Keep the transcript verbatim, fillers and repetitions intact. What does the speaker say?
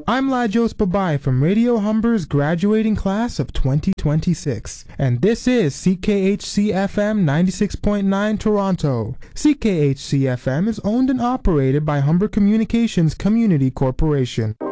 I'm Lajos Babai from Radio Humber's graduating class of twenty twenty-six, and this is C K H C F M ninety-six point nine Toronto. C K H C F M is owned and operated by Humber Communications Community Corporation.